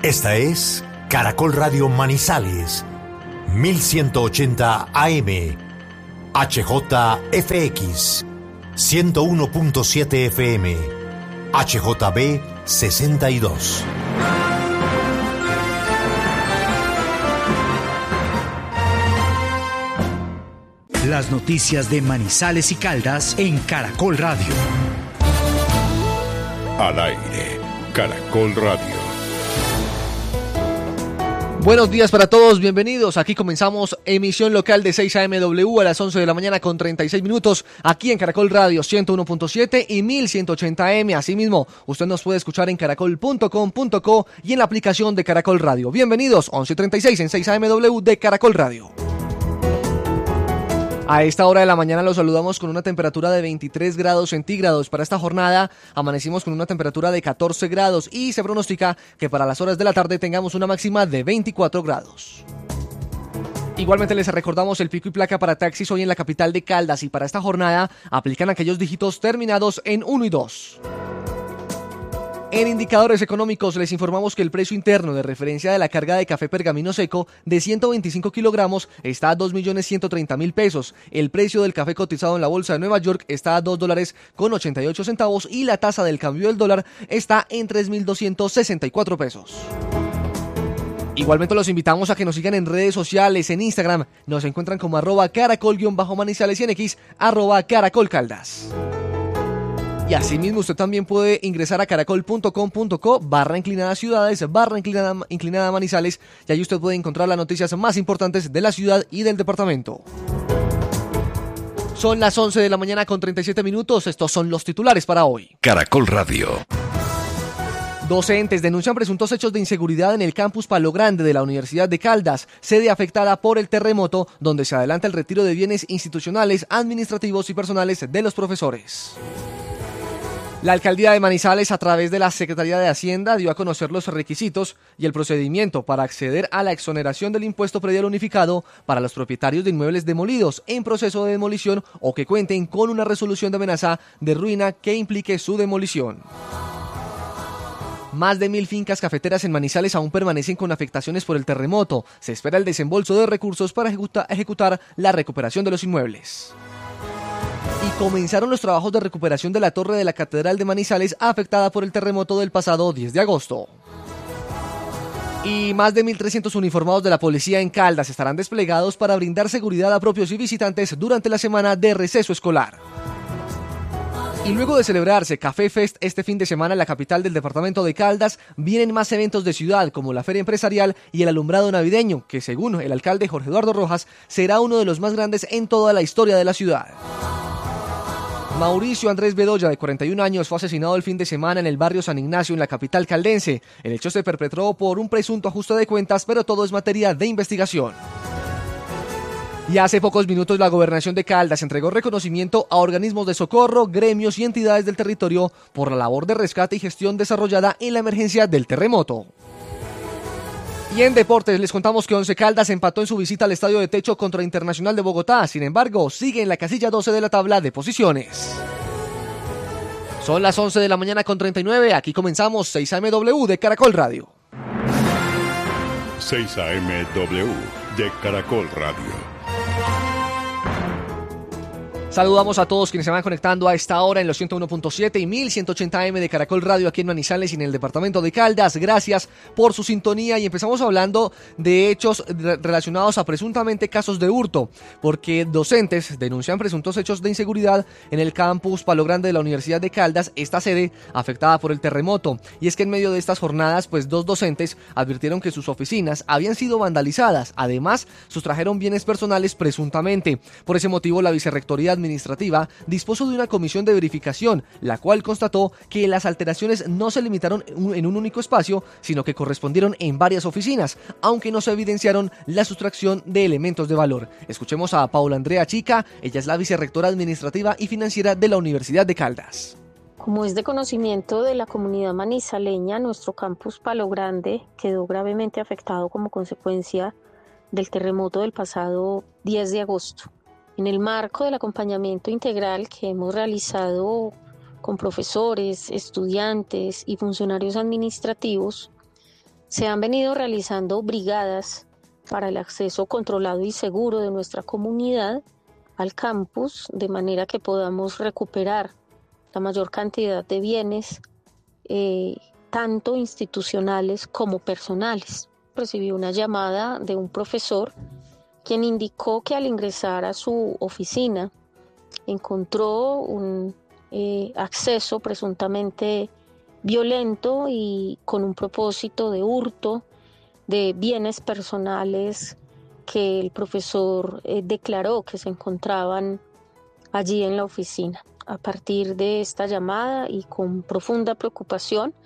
Esta es Caracol Radio Manizales, 1180 AM, HJFX, 101.7 FM, HJB 62. Las noticias de Manizales y Caldas en Caracol Radio. Al aire, Caracol Radio. Buenos días para todos, bienvenidos. Aquí comenzamos emisión local de 6 AMW a las 11 de la mañana con 36 minutos, aquí en Caracol Radio 101.7 y 1180 AM. Asimismo, usted nos puede escuchar en caracol.com.co y en la aplicación de Caracol Radio. Bienvenidos, 11:36 en 6 AMW de Caracol Radio. A esta hora de la mañana los saludamos con una temperatura de 23 grados centígrados. Para esta jornada amanecimos con una temperatura de 14 grados y se pronostica que para las horas de la tarde tengamos una máxima de 24 grados. Igualmente les recordamos el pico y placa para taxis hoy en la capital de Caldas y para esta jornada aplican aquellos dígitos terminados en 1 y 2. En indicadores económicos les informamos que el precio interno de referencia de la carga de café pergamino seco de 125 kilogramos está a 2.130.000 pesos. El precio del café cotizado en la bolsa de Nueva York está a $2.88 y la tasa del cambio del dólar está en 3.264 pesos. Igualmente los invitamos a que nos sigan en redes sociales. En Instagram nos encuentran como @caracol_manizales y en X @caracolcaldas. Y asimismo usted también puede ingresar a caracol.com.co /ciudades /inclinada Manizales y ahí usted puede encontrar las noticias más importantes de la ciudad y del departamento. Son las 11 de la mañana con 37 minutos, estos son los titulares para hoy. Caracol Radio. Docentes denuncian presuntos hechos de inseguridad en el campus Palo Grande de la Universidad de Caldas, sede afectada por el terremoto, donde se adelanta el retiro de bienes institucionales, administrativos y personales de los profesores. La alcaldía de Manizales, a través de la Secretaría de Hacienda, dio a conocer los requisitos y el procedimiento para acceder a la exoneración del impuesto predial unificado para los propietarios de inmuebles demolidos en proceso de demolición o que cuenten con una resolución de amenaza de ruina que implique su demolición. Más de 1.000 fincas cafeteras en Manizales aún permanecen con afectaciones por el terremoto. Se espera el desembolso de recursos para ejecutar la recuperación de los inmuebles. Y comenzaron los trabajos de recuperación de la torre de la Catedral de Manizales afectada por el terremoto del pasado 10 de agosto. Y más de 1.300 uniformados de la policía en Caldas estarán desplegados para brindar seguridad a propios y visitantes durante la semana de receso escolar. Y luego de celebrarse Café Fest este fin de semana en la capital del departamento de Caldas, vienen más eventos de ciudad como la Feria Empresarial y el Alumbrado Navideño, que según el alcalde Jorge Eduardo Rojas, será uno de los más grandes en toda la historia de la ciudad. Mauricio Andrés Bedoya, de 41 años, fue asesinado el fin de semana en el barrio San Ignacio, en la capital caldense. El hecho se perpetró por un presunto ajuste de cuentas, pero todo es materia de investigación. Y hace pocos minutos la Gobernación de Caldas entregó reconocimiento a organismos de socorro, gremios y entidades del territorio por la labor de rescate y gestión desarrollada en la emergencia del terremoto. Y en deportes les contamos que Once Caldas empató en su visita al Estadio de Techo contra Internacional de Bogotá. Sin embargo, sigue en la casilla 12 de la tabla de posiciones. Son las 11 de la mañana con 39. Aquí comenzamos 6 AMW de Caracol Radio. 6 AMW de Caracol Radio. Saludamos a todos quienes se van conectando a esta hora en los 101.7 y 1180 AM de Caracol Radio aquí en Manizales y en el departamento de Caldas. Gracias por su sintonía y empezamos hablando de hechos relacionados a presuntamente casos de hurto, porque docentes denuncian presuntos hechos de inseguridad en el campus Palo Grande de la Universidad de Caldas, esta sede afectada por el terremoto. Y es que en medio de estas jornadas, pues 2 docentes advirtieron que sus oficinas habían sido vandalizadas. Además, sustrajeron bienes personales presuntamente. Por ese motivo, la vicerrectoría administrativa dispuso de una comisión de verificación, la cual constató que las alteraciones no se limitaron en un único espacio, sino que correspondieron en varias oficinas, aunque no se evidenciaron la sustracción de elementos de valor. Escuchemos a Paula Andrea Chica, ella es la vicerrectora administrativa y financiera de la Universidad de Caldas. Como es de conocimiento de la comunidad manizaleña, nuestro campus Palo Grande quedó gravemente afectado como consecuencia del terremoto del pasado 10 de agosto. En el marco del acompañamiento integral que hemos realizado con profesores, estudiantes y funcionarios administrativos, Se han venido realizando brigadas para el acceso controlado y seguro de nuestra comunidad al campus, de manera que podamos recuperar la mayor cantidad de bienes, tanto institucionales como personales. Recibí una llamada de un profesor quien indicó que al ingresar a su oficina encontró un acceso presuntamente violento y con un propósito de hurto de bienes personales que el profesor declaró que se encontraban allí en la oficina. A partir de esta llamada y con profunda preocupación,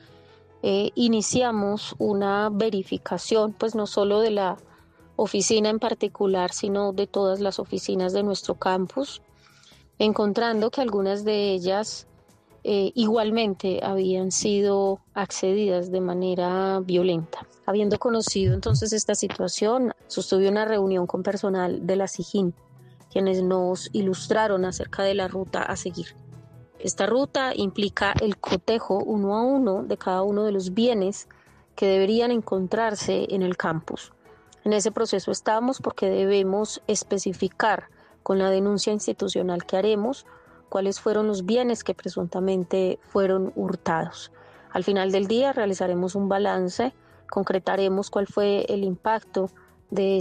iniciamos una verificación, pues no solo de la oficina en particular, sino de todas las oficinas de nuestro campus, encontrando que algunas de ellas igualmente habían sido accedidas de manera violenta. Habiendo conocido entonces esta situación, sostuve una reunión con personal de la SIJIN, quienes nos ilustraron acerca de la ruta a seguir. Esta ruta implica el cotejo uno a uno de cada uno de los bienes que deberían encontrarse en el campus. En ese proceso estamos porque debemos especificar con la denuncia institucional que haremos cuáles fueron los bienes que presuntamente fueron hurtados. Al final del día realizaremos un balance, concretaremos cuál fue el impacto de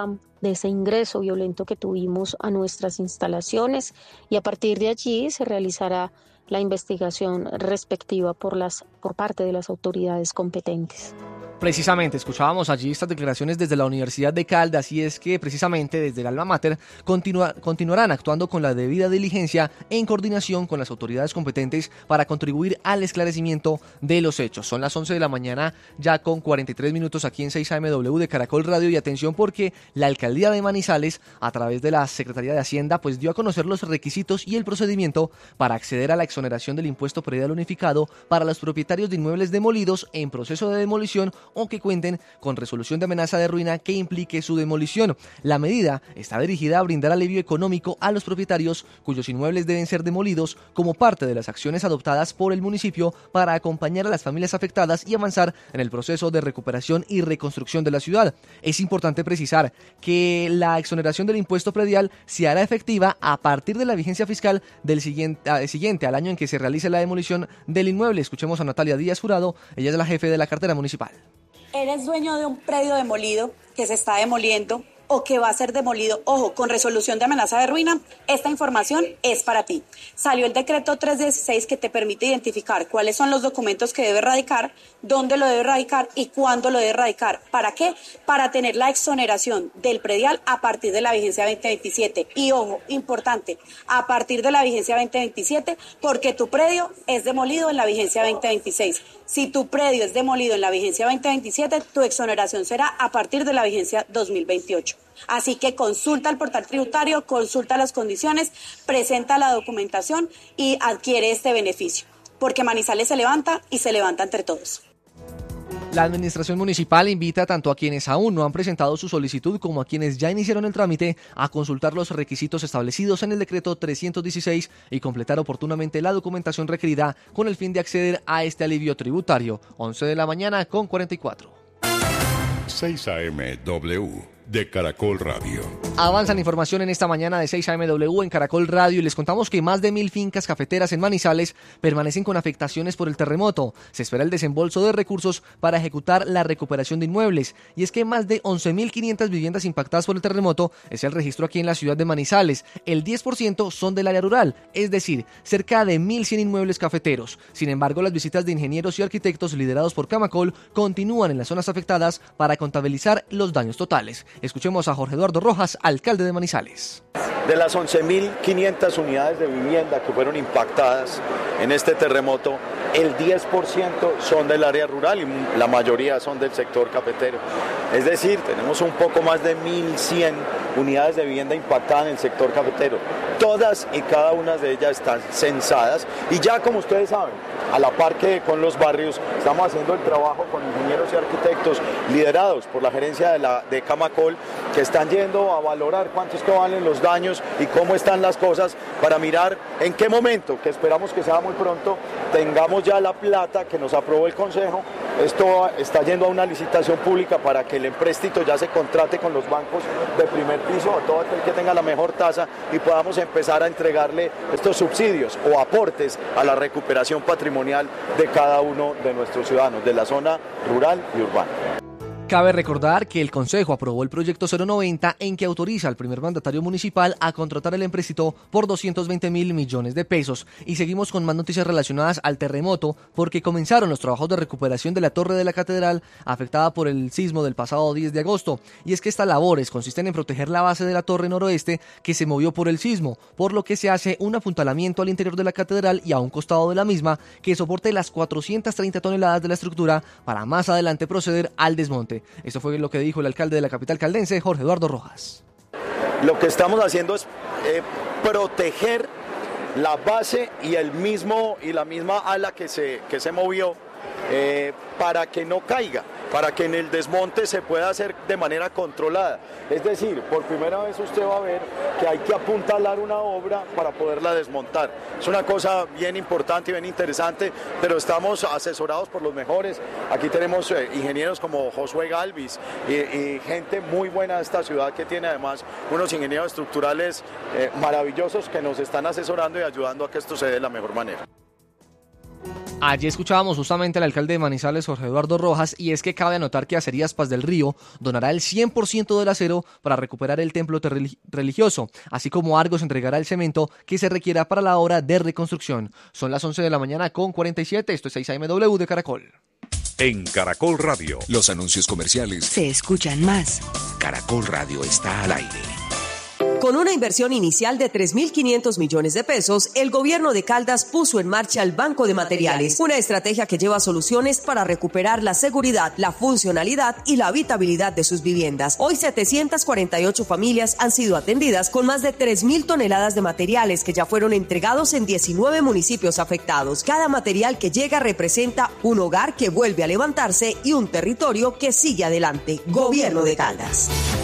ese ingreso violento que tuvimos a nuestras instalaciones y a partir de allí se realizará la investigación respectiva por parte de las autoridades competentes. Precisamente, escuchábamos allí estas declaraciones desde la Universidad de Caldas y es que precisamente desde el Alma Mater continuarán actuando con la debida diligencia en coordinación con las autoridades competentes para contribuir al esclarecimiento de los hechos. Son las 11 de la mañana ya con 43 minutos aquí en 6am de Caracol Radio y atención porque la Alcaldía de Manizales a través de la Secretaría de Hacienda pues dio a conocer los requisitos y el procedimiento para acceder a la exoneración del impuesto predial unificado para los propietarios de inmuebles demolidos en proceso de demolición o que cuenten con resolución de amenaza de ruina que implique su demolición. La medida está dirigida a brindar alivio económico a los propietarios cuyos inmuebles deben ser demolidos como parte de las acciones adoptadas por el municipio para acompañar a las familias afectadas y avanzar en el proceso de recuperación y reconstrucción de la ciudad. Es importante precisar que la exoneración del impuesto predial se hará efectiva a partir de la vigencia fiscal del siguiente al año en que se realice la demolición del inmueble. Escuchemos a Natalia Díaz Jurado, ella es la jefe de la cartera municipal. Eres dueño de un predio demolido que se está demoliendo o que va a ser demolido, ojo, con resolución de amenaza de ruina, esta información es para ti. Salió el decreto 316 que te permite identificar cuáles son los documentos que debe radicar, dónde lo debe radicar y cuándo lo debe radicar. ¿Para qué? Para tener la exoneración del predial a partir de la vigencia 2027. Y ojo, importante, a partir de la vigencia 2027, porque tu predio es demolido en la vigencia 2026. Si tu predio es demolido en la vigencia 2027, tu exoneración será a partir de la vigencia 2028. Así que consulta el portal tributario, consulta las condiciones, presenta la documentación y adquiere este beneficio. Porque Manizales se levanta y se levanta entre todos. La administración municipal invita tanto a quienes aún no han presentado su solicitud como a quienes ya iniciaron el trámite a consultar los requisitos establecidos en el decreto 316 y completar oportunamente la documentación requerida con el fin de acceder a este alivio tributario. 11 de la mañana con 44. 6amW de Caracol Radio. Avanzan información en esta mañana de 6amW en Caracol Radio y les contamos que más de 1.000 fincas cafeteras en Manizales permanecen con afectaciones por el terremoto. Se espera el desembolso de recursos para ejecutar la recuperación de inmuebles. Y es que más de 11.500 viviendas impactadas por el terremoto es el registro aquí en la ciudad de Manizales. El 10% son del área rural, es decir, cerca de 1.100 inmuebles cafeteros. Sin embargo, las visitas de ingenieros y arquitectos liderados por Camacol continúan en las zonas afectadas para contabilizar los daños totales. Escuchemos a Jorge Eduardo Rojas, alcalde de Manizales. De las 11.500 unidades de vivienda que fueron impactadas en este terremoto, el 10% son del área rural y la mayoría son del sector cafetero. Es decir, tenemos un poco más de 1.100 unidades de vivienda impactadas en el sector cafetero. Todas y cada una de ellas están censadas y ya como ustedes saben, a la par que con los barrios, estamos haciendo el trabajo con ingenieros y arquitectos liderados por la gerencia de Camacol, que están yendo a valorar cuánto es que valen los daños y cómo están las cosas para mirar en qué momento, que esperamos que sea muy pronto, tengamos ya la plata que nos aprobó el Consejo Esto está yendo a una licitación pública para que el empréstito ya se contrate con los bancos de primer piso a todo aquel que tenga la mejor tasa y podamos empezar a entregarle estos subsidios o aportes a la recuperación patrimonial de cada uno de nuestros ciudadanos de la zona rural y urbana. Cabe recordar que el Consejo aprobó el proyecto 090 en que autoriza al primer mandatario municipal a contratar el empréstito por 220.000 millones de pesos. Y seguimos con más noticias relacionadas al terremoto porque comenzaron los trabajos de recuperación de la torre de la catedral afectada por el sismo del pasado 10 de agosto. Y es que estas labores consisten en proteger la base de la torre noroeste que se movió por el sismo, por lo que se hace un apuntalamiento al interior de la catedral y a un costado de la misma que soporte las 430 toneladas de la estructura para más adelante proceder al desmonte. Esto fue lo que dijo el alcalde de la capital caldense, Jorge Eduardo Rojas. Lo que estamos haciendo es proteger la base y la misma ala que se movió para que no caiga, para que en el desmonte se pueda hacer de manera controlada. Es decir, por primera vez usted va a ver que hay que apuntalar una obra para poderla desmontar. Es una cosa bien importante y bien interesante, pero estamos asesorados por los mejores. Aquí tenemos ingenieros como Josué Galvis y gente muy buena de esta ciudad que tiene además unos ingenieros estructurales maravillosos que nos están asesorando y ayudando a que esto se dé de la mejor manera. Allí escuchábamos justamente al alcalde de Manizales, Jorge Eduardo Rojas, y es que cabe anotar que Acerías Paz del Río donará el 100% del acero para recuperar el templo religioso, así como Argos entregará el cemento que se requiera para la obra de reconstrucción. Son las 11 de la mañana con 47, esto es 6AMW de Caracol. En Caracol Radio. Los anuncios comerciales se escuchan más. Caracol Radio está al aire. Con una inversión inicial de 3.500 millones de pesos, el gobierno de Caldas puso en marcha el Banco de Materiales, una estrategia que lleva soluciones para recuperar la seguridad, la funcionalidad y la habitabilidad de sus viviendas. Hoy 748 familias han sido atendidas con más de 3.000 toneladas de materiales que ya fueron entregados en 19 municipios afectados. Cada material que llega representa un hogar que vuelve a levantarse y un territorio que sigue adelante. Gobierno de Caldas.